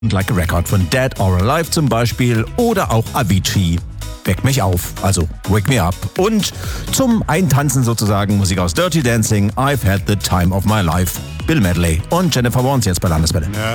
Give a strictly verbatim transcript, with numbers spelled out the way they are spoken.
Like a Record von Dead or Alive zum Beispiel oder auch Avicii, Weck mich auf, also Wake Me Up. Und zum Eintanzen sozusagen Musik aus Dirty Dancing, I've Had the Time of My Life, Bill Medley und Jennifer Warnes jetzt bei Landeswelle.